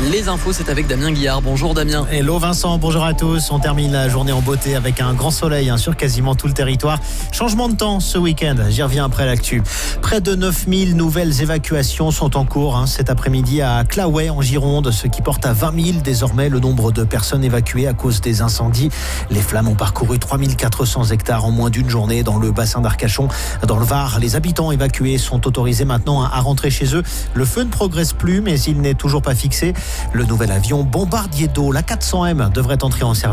Les infos, c'est avec Damien Guillard. Bonjour Damien. Hello Vincent, bonjour à tous. On termine la journée en beauté avec un grand soleil sur quasiment tout le territoire. Changement de temps ce week-end, j'y reviens après l'actu. Près de 9000 nouvelles évacuations sont en cours cet après-midi à Claouet en Gironde, ce qui porte à 20 000 désormais le nombre de personnes évacuées à cause des incendies. Les flammes ont parcouru 3400 hectares en moins d'une journée dans le bassin d'Arcachon. Dans le Var, les habitants évacués sont autorisés maintenant à rentrer chez eux. Le feu ne progresse plus, mais il n'est toujours pas fixé. Le nouvel avion bombardier d'eau, la 400M, devrait entrer en service